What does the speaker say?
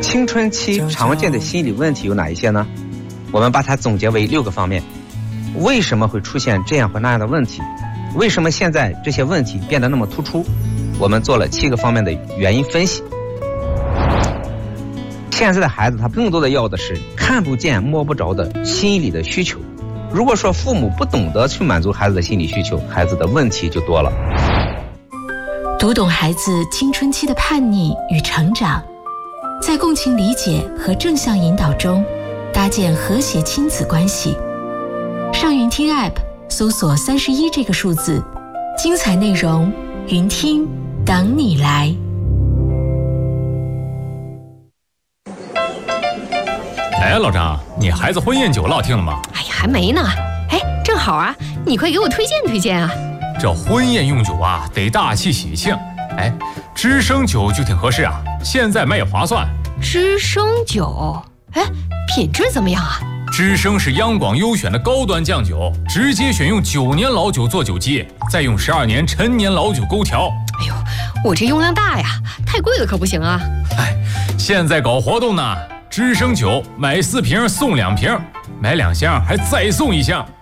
青春期常见的心理问题有哪一些呢？我们把它总结为6个方面。为什么会出现这样或那样的问题？为什么现在这些问题变得那么突出？我们做了7个方面的原因分析。现在的孩子他更多的要的是看不见摸不着的心理的需求。如果说父母不懂得去满足孩子的心理需求，孩子的问题就多了。 读懂孩子青春期的叛逆与成长，在共情理解和正向引导中搭建和谐亲子关系。上云听 App 搜索31这个数字，精彩内容云听等你来。 哎，老张，你孩子婚宴酒落听了吗？ 哎呀，还没呢。哎，正好啊，你快给我推荐推荐啊。 这婚宴用酒啊，得大气喜庆。哎，知生酒就挺合适啊，现在卖也划算。 知生酒，哎，品质怎么样啊？ 知生是央广优选的高端酱酒，直接选用9年老酒做酒基，再用12年陈年老酒勾调。 哎呦，我这用量大呀，太贵了可不行啊。 哎，现在搞活动呢，知生酒买4瓶送2瓶，买2箱还再送1箱。